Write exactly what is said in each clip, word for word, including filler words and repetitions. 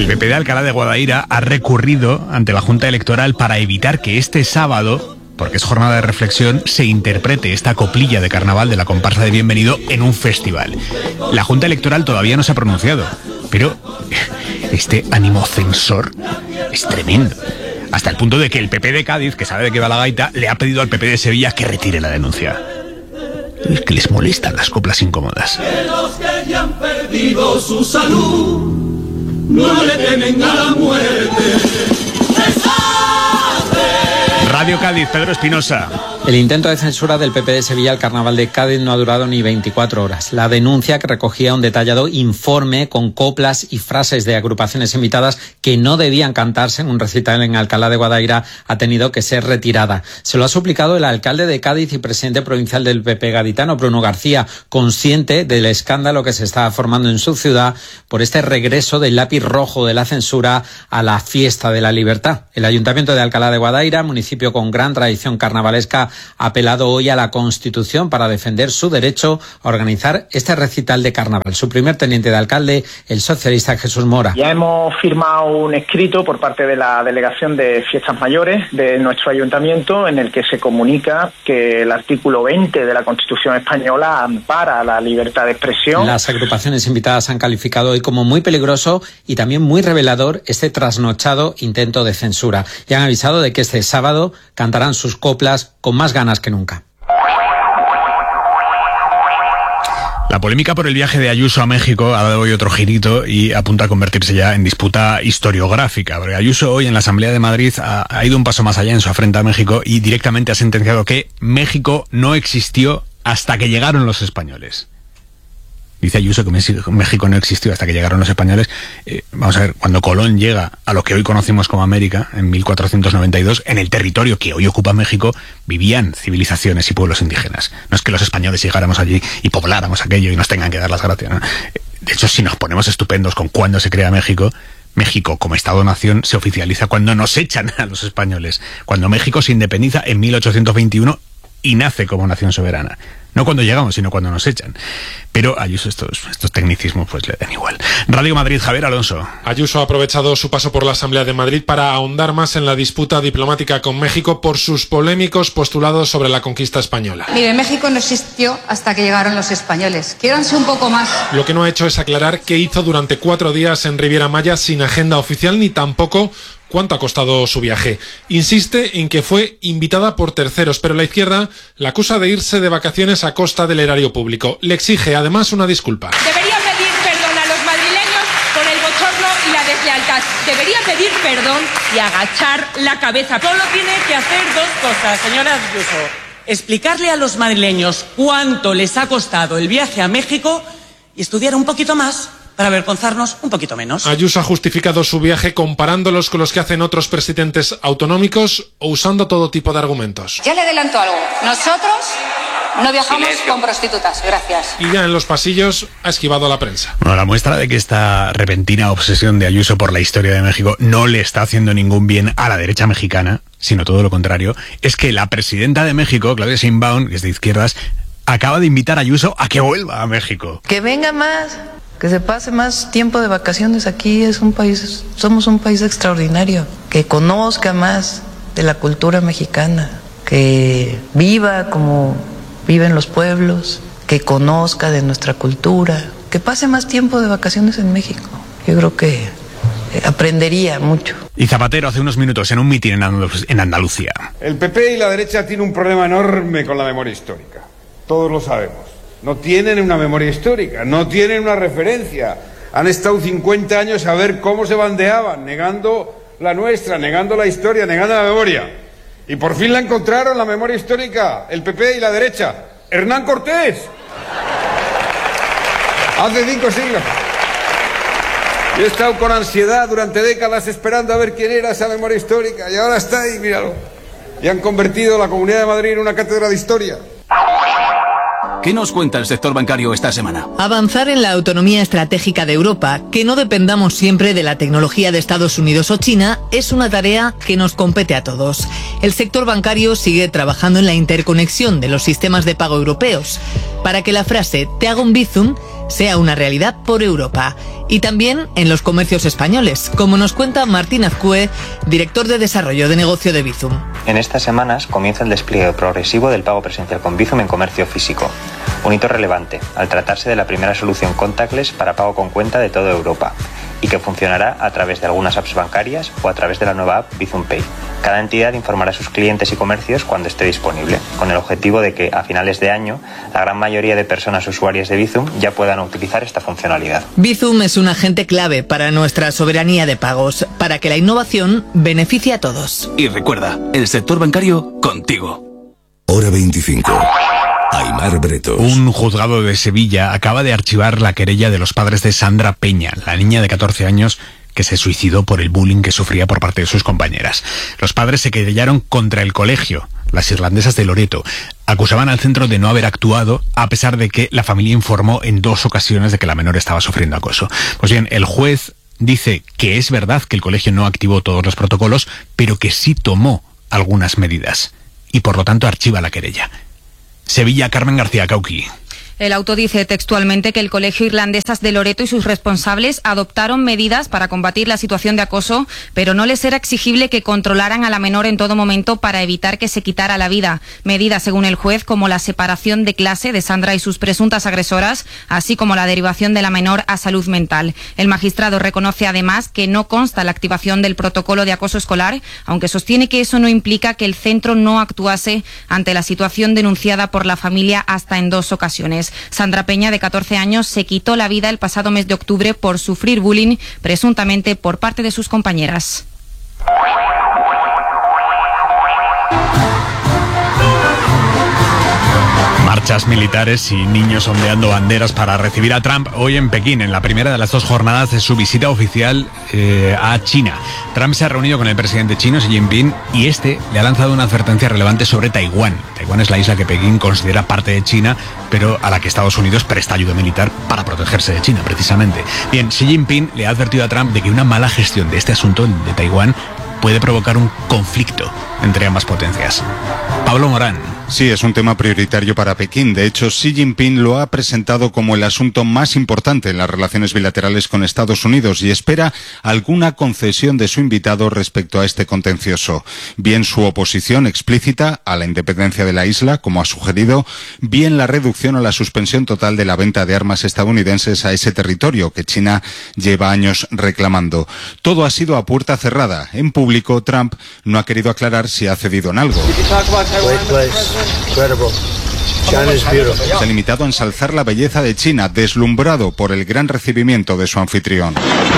El P P de Alcalá de Guadaira ha recurrido ante la Junta Electoral para evitar que este sábado, porque es jornada de reflexión, se interprete esta coplilla de carnaval de la comparsa de Bienvenido en un festival. La Junta Electoral todavía no se ha pronunciado, pero este ánimo censor es tremendo. Hasta el punto de que el P P de Cádiz, que sabe de qué va la gaita, le ha pedido al P P de Sevilla que retire la denuncia. Es que les molestan las coplas incómodas. Que los que ya han perdido su salud no le temen a la muerte. Radio Cádiz, Pedro Espinosa. El intento de censura del P P de Sevilla al Carnaval de Cádiz no ha durado ni veinticuatro horas. La denuncia, que recogía un detallado informe con coplas y frases de agrupaciones invitadas que no debían cantarse en un recital en Alcalá de Guadaira, ha tenido que ser retirada. Se lo ha suplicado el alcalde de Cádiz y presidente provincial del P P gaditano, Bruno García, consciente del escándalo que se estaba formando en su ciudad por este regreso del lápiz rojo de la censura a la fiesta de la libertad. El Ayuntamiento de Alcalá de Guadaira, municipio con gran tradición carnavalesca, ha apelado hoy a la Constitución para defender su derecho a organizar este recital de carnaval. Su primer teniente de alcalde, el socialista Jesús Mora. Ya hemos firmado un escrito por parte de la Delegación de Fiestas Mayores de nuestro ayuntamiento en el que se comunica que el artículo veinte de la Constitución española ampara la libertad de expresión. Las agrupaciones invitadas han calificado hoy como muy peligroso y también muy revelador este trasnochado intento de censura y han avisado de que este sábado cantarán sus coplas con más ganas que nunca. La polémica por el viaje de Ayuso a México ha dado hoy otro girito y apunta a convertirse ya en disputa historiográfica. Porque Ayuso hoy en la Asamblea de Madrid ha, ha ido un paso más allá en su afrenta a México y directamente ha sentenciado que México no existió hasta que llegaron los españoles. Dice Ayuso que México no existió hasta que llegaron los españoles. Eh, vamos a ver, cuando Colón llega a lo que hoy conocemos como América, en mil cuatrocientos noventa y dos, en el territorio que hoy ocupa México, vivían civilizaciones y pueblos indígenas. No es que los españoles llegáramos allí y pobláramos aquello y nos tengan que dar las gracias, ¿no? De hecho, si nos ponemos estupendos con cuándo se crea México, México como Estado-nación se oficializa cuando nos echan a los españoles. Cuando México se independiza en mil ochocientos veintiuno y nace como nación soberana. No cuando llegamos, sino cuando nos echan. Pero Ayuso estos, estos tecnicismos pues le dan igual. Radio Madrid, Javier Alonso. Ayuso ha aprovechado su paso por la Asamblea de Madrid para ahondar más en la disputa diplomática con México por sus polémicos postulados sobre la conquista española. Mire, México no existió hasta que llegaron los españoles. Quiéranse un poco más. Lo que no ha hecho es aclarar qué hizo durante cuatro días en Riviera Maya sin agenda oficial ni tampoco cuánto ha costado su viaje. Insiste en que fue invitada por terceros, pero la izquierda la acusa de irse de vacaciones a costa del erario público. Le exige además una disculpa. Debería pedir perdón a los madrileños por el bochorno y la deslealtad. Debería pedir perdón y agachar la cabeza. Solo tiene que hacer dos cosas, señora Ayuso. Explicarle a los madrileños cuánto les ha costado el viaje a México y estudiar un poquito más para avergonzarnos un poquito menos. Ayuso ha justificado su viaje comparándolos con los que hacen otros presidentes autonómicos o usando todo tipo de argumentos. Ya le adelanto algo. Nosotros no viajamos con prostitutas. Gracias. Y ya en los pasillos ha esquivado a la prensa. Bueno, la muestra de que esta repentina obsesión de Ayuso por la historia de México no le está haciendo ningún bien a la derecha mexicana, sino todo lo contrario, es que la presidenta de México, Claudia Sheinbaum, que es de izquierdas, acaba de invitar a Ayuso a que vuelva a México. Que venga más. Que se pase más tiempo de vacaciones aquí. Es un país, somos un país extraordinario. Que conozca más de la cultura mexicana, que viva como viven los pueblos, que conozca de nuestra cultura, que pase más tiempo de vacaciones en México. Yo creo que aprendería mucho. Y Zapatero hace unos minutos en un mitin en, Andalus- en Andalucía. El P P y la derecha tienen un problema enorme con la memoria histórica. Todos lo sabemos. No tienen una memoria histórica, no tienen una referencia. Han estado cincuenta años a ver cómo se bandeaban, negando la nuestra, negando la historia, negando la memoria. Y por fin la encontraron, la memoria histórica, el P P y la derecha. ¡Hernán Cortés! Hace cinco siglos. Yo he estado con ansiedad durante décadas esperando a ver quién era esa memoria histórica. Y ahora está ahí, míralo. Y han convertido la Comunidad de Madrid en una cátedra de historia. ¿Qué nos cuenta el sector bancario esta semana? Avanzar en la autonomía estratégica de Europa, que no dependamos siempre de la tecnología de Estados Unidos o China, es una tarea que nos compete a todos. El sector bancario sigue trabajando en la interconexión de los sistemas de pago europeos, para que la frase "te hago un bizum" sea una realidad por Europa. Y también en los comercios españoles, como nos cuenta Martín Azcue, director de Desarrollo de Negocio de Bizum. En estas semanas comienza el despliegue progresivo del pago presencial con Bizum en comercio físico. Un hito relevante, al tratarse de la primera solución contactless para pago con cuenta de toda Europa, y que funcionará a través de algunas apps bancarias o a través de la nueva app Bizum Pay. Cada entidad informará a sus clientes y comercios cuando esté disponible, con el objetivo de que a finales de año la gran mayoría de personas usuarias de Bizum ya puedan utilizar esta funcionalidad. Bizum es un agente clave para nuestra soberanía de pagos, para que la innovación beneficie a todos. Y recuerda, el sector bancario contigo. Hora veinticinco. Aimar Bretos. Un juzgado de Sevilla acaba de archivar la querella de los padres de Sandra Peña, la niña de catorce años que se suicidó por el bullying que sufría por parte de sus compañeras. Los padres se querellaron contra el colegio, las irlandesas de Loreto. Acusaban al centro de no haber actuado, a pesar de que la familia informó en dos ocasiones de que la menor estaba sufriendo acoso. Pues bien, el juez dice que es verdad que el colegio no activó todos los protocolos, pero que sí tomó algunas medidas, y por lo tanto archiva la querella. Sevilla, Carmen García Cauqui. El auto dice textualmente que el Colegio Irlandesas de Loreto y sus responsables adoptaron medidas para combatir la situación de acoso, pero no les era exigible que controlaran a la menor en todo momento para evitar que se quitara la vida. Medidas, según el juez, como la separación de clase de Sandra y sus presuntas agresoras, así como la derivación de la menor a salud mental. El magistrado reconoce además que no consta la activación del protocolo de acoso escolar, aunque sostiene que eso no implica que el centro no actuase ante la situación denunciada por la familia hasta en dos ocasiones. Sandra Peña, de catorce años, se quitó la vida el pasado mes de octubre por sufrir bullying, presuntamente por parte de sus compañeras. Marchas militares y niños ondeando banderas para recibir a Trump hoy en Pekín, en la primera de las dos jornadas de su visita oficial eh, a China. Trump se ha reunido con el presidente chino Xi Jinping y este le ha lanzado una advertencia relevante sobre Taiwán. Taiwán es la isla que Pekín considera parte de China, pero a la que Estados Unidos presta ayuda militar para protegerse de China, precisamente. Bien, Xi Jinping le ha advertido a Trump de que una mala gestión de este asunto de Taiwán puede provocar un conflicto entre ambas potencias. Pablo Morán. Sí, es un tema prioritario para Pekín. De hecho, Xi Jinping lo ha presentado como el asunto más importante en las relaciones bilaterales con Estados Unidos y espera alguna concesión de su invitado respecto a este contencioso. Bien su oposición explícita a la independencia de la isla, como ha sugerido, bien la reducción o la suspensión total de la venta de armas estadounidenses a ese territorio que China lleva años reclamando. Todo ha sido a puerta cerrada. En público, Trump no ha querido aclarar si ha cedido en algo. Se ha limitado a ensalzar la belleza de China, deslumbrado por el gran recibimiento de su anfitrión.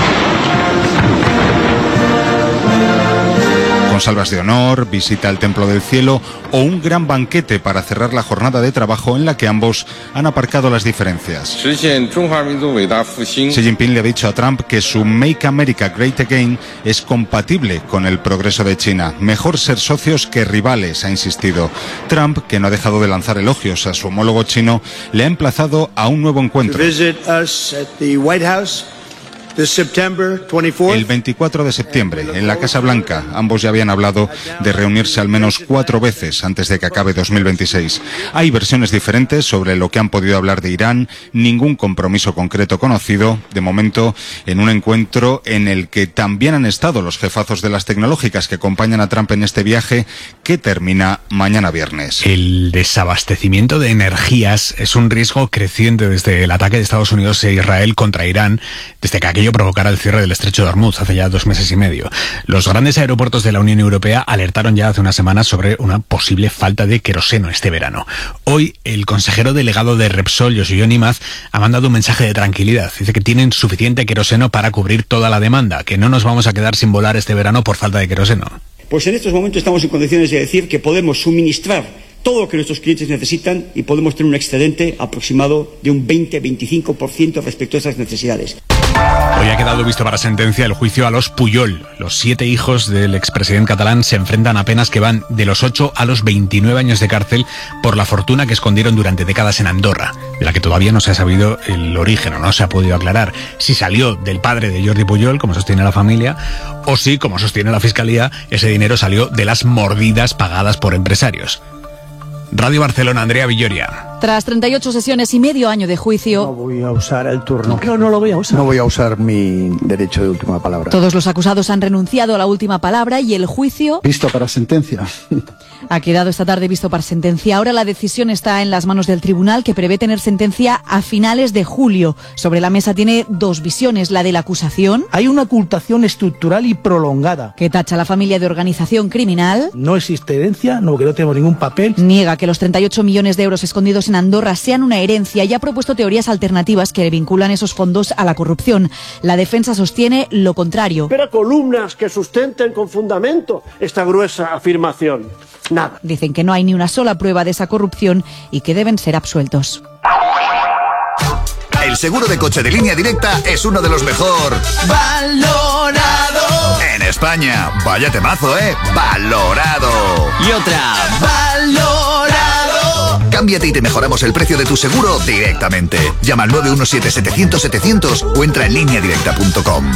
Con salvas de honor, visita al Templo del Cielo o un gran banquete para cerrar la jornada de trabajo en la que ambos han aparcado las diferencias. Xi Jinping le ha dicho a Trump que su Make America Great Again es compatible con el progreso de China. Mejor ser socios que rivales, ha insistido. Trump, que no ha dejado de lanzar elogios a su homólogo chino, le ha emplazado a un nuevo encuentro. El veinticuatro de septiembre, en la Casa Blanca, ambos ya habían hablado de reunirse al menos cuatro veces antes de que acabe dos mil veintiséis. Hay versiones diferentes sobre lo que han podido hablar de Irán, ningún compromiso concreto conocido, de momento, en un encuentro en el que también han estado los jefazos de las tecnológicas que acompañan a Trump en este viaje, que termina mañana viernes. El desabastecimiento de energías es un riesgo creciente desde el ataque de Estados Unidos e Israel contra Irán, desde que aquello provocará el cierre del estrecho de Hormuz hace ya dos meses y medio. Los grandes aeropuertos de la Unión Europea alertaron ya hace unas semanas sobre una posible falta de queroseno este verano. Hoy, el consejero delegado de Repsol, Yoshio Nimaz, ha mandado un mensaje de tranquilidad. Dice que tienen suficiente queroseno para cubrir toda la demanda, que no nos vamos a quedar sin volar este verano por falta de queroseno. Pues en estos momentos estamos en condiciones de decir que podemos suministrar todo lo que nuestros clientes necesitan y podemos tener un excedente aproximado de un veinte a veinticinco por ciento respecto a esas necesidades. Hoy ha quedado visto para sentencia el juicio a los Puyol. Los siete hijos del expresidente catalán se enfrentan a penas que van de los ocho a los veintinueve años de cárcel por la fortuna que escondieron durante décadas en Andorra, de la que todavía no se ha sabido el origen o no se ha podido aclarar si salió del padre de Jordi Puyol, como sostiene la familia, o si, como sostiene la fiscalía, ese dinero salió de las mordidas pagadas por empresarios. Radio Barcelona, Andrea Villoria. Tras treinta y ocho sesiones y medio año de juicio, no voy a usar el turno. No, no lo voy a usar. No voy a usar mi derecho de última palabra. Todos los acusados han renunciado a la última palabra y el juicio visto para sentencia. Ha quedado esta tarde visto para sentencia. Ahora la decisión está en las manos del tribunal, que prevé tener sentencia a finales de julio. Sobre la mesa tiene dos visiones, la de la acusación. Hay una ocultación estructural y prolongada, que tacha a la familia de organización criminal. No existe herencia, no, que no tenemos ningún papel. Niega que los treinta y ocho millones de euros escondidos en Andorra sean una herencia y ha propuesto teorías alternativas que vinculan esos fondos a la corrupción. La defensa sostiene lo contrario. Espera columnas que sustenten con fundamento esta gruesa afirmación. Nada. Dicen que no hay ni una sola prueba de esa corrupción y que deben ser absueltos. El seguro de coche de Línea Directa es uno de los mejor valorado en España. Vaya temazo, ¿eh? Valorado. Y otra. Valorado. Cámbiate y te mejoramos el precio de tu seguro directamente. Llama al nueve uno siete, setecientos, setecientos o entra en línea directa punto com.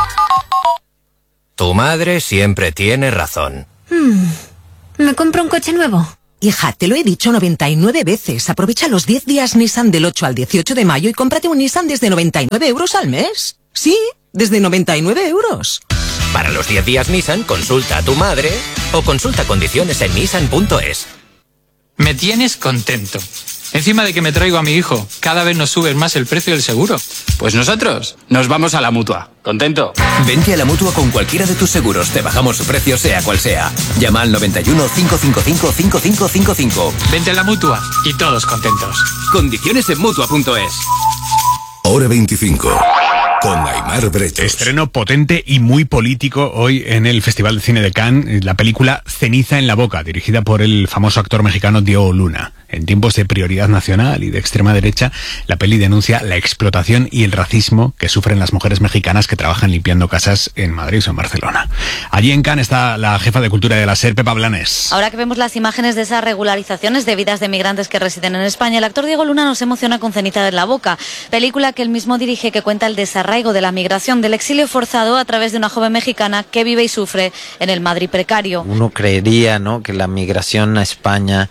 Tu madre siempre tiene razón. Hmm. ¿Me compro un coche nuevo? Hija, te lo he dicho noventa y nueve veces. Aprovecha los diez días Nissan del ocho al dieciocho de mayo y cómprate un Nissan desde noventa y nueve euros al mes. Sí, desde noventa y nueve euros. Para los diez días Nissan, consulta a tu madre o consulta condiciones en nissan punto es. Me tienes contento. Encima de que me traigo a mi hijo, cada vez nos subes más el precio del seguro. Pues nosotros nos vamos a la Mutua. ¿Contento? Vente a la Mutua con cualquiera de tus seguros. Te bajamos su precio sea cual sea. Llama al noventa y uno, cinco cinco cinco, cinco cinco cinco cinco. Vente a la Mutua y todos contentos. Condiciones en Mutua punto es. Hora veinticinco. Con Aimar Bretos. Estreno potente y muy político hoy en el Festival de Cine de Cannes, la película Ceniza en la boca, dirigida por el famoso actor mexicano Diego Luna. En tiempos de prioridad nacional y de extrema derecha, la peli denuncia la explotación y el racismo que sufren las mujeres mexicanas que trabajan limpiando casas en Madrid o en Barcelona. Allí en Cannes está la jefa de cultura de la SER, Pepa Blanes. Ahora que vemos las imágenes de esas regularizaciones de vidas de migrantes que residen en España, el actor Diego Luna nos emociona con Ceniza en la boca, película que él mismo dirige, que cuenta el desarraigo de la migración, del exilio forzado a través de una joven mexicana que vive y sufre en el Madrid precario. Uno creería, ¿no?, que la migración a España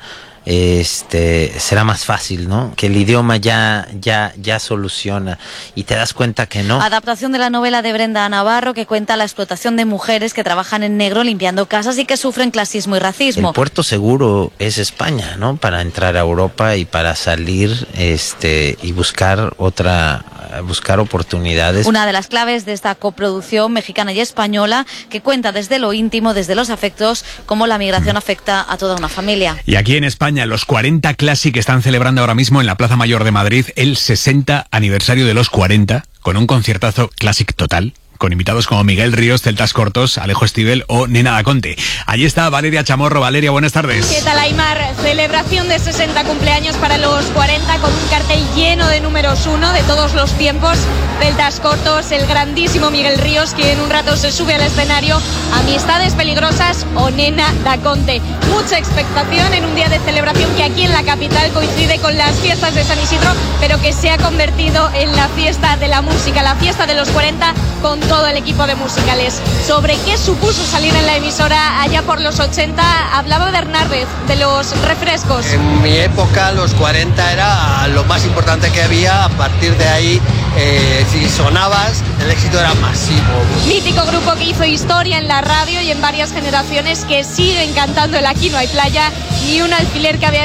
este será más fácil, ¿no? Que el idioma ya ya ya soluciona, y te das cuenta que no. Adaptación de la novela de Brenda Navarro, que cuenta la explotación de mujeres que trabajan en negro limpiando casas y que sufren clasismo y racismo. El puerto seguro es España, ¿no? Para entrar a Europa y para salir este y buscar otra buscar oportunidades. Una de las claves de esta coproducción mexicana y española, que cuenta desde lo íntimo, desde los afectos, cómo la migración afecta a toda una familia. Y aquí en España, los cuarenta Classic están celebrando ahora mismo en la Plaza Mayor de Madrid el sesenta aniversario de los cuarenta, con un conciertazo Classic total, con invitados como Miguel Ríos, Celtas Cortos, Alejo Stivel o Nena Daconte. Allí está Valeria Chamorro. Valeria, buenas tardes. ¿Qué tal, Aimar? Celebración de sesenta cumpleaños para los cuarenta, con un cartel lleno de números uno de todos los tiempos. Celtas Cortos, el grandísimo Miguel Ríos, que en un rato se sube al escenario, Amistades Peligrosas o Nena Daconte. Mucha expectación en un día de celebración que aquí en la capital coincide con las fiestas de San Isidro, pero que se ha convertido en la fiesta de la música, la fiesta de los cuarenta, con todo el equipo de musicales. Sobre qué supuso salir en la emisora allá por los ochenta, hablaba Bernárdez de los refrescos. En mi época los cuarenta era lo más importante que había. A partir de ahí, eh, si sonabas, el éxito era masivo. Mítico grupo que hizo historia en la radio y en varias generaciones, que siguen cantando el Aquí no hay playa, ni un alfiler que había